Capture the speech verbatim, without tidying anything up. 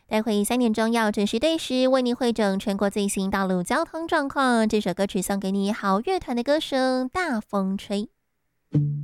待会三点钟要准时对时为您汇整全国最新道路交通状况。这首歌曲送给你，好乐团的歌声《大风吹》。